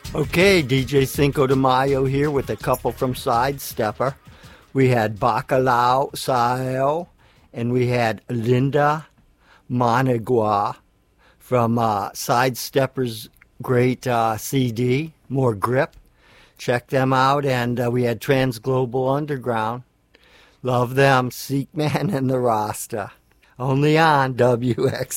Okay, DJ Cinco de Mayo here with a couple from Sidestepper. We had Bacalao Sao, and we had Linda Managua from Sidestepper's great CD, More Grip. Check them out, and we had Transglobal Underground. Love them, Seek Man and the Rasta. Only on WX.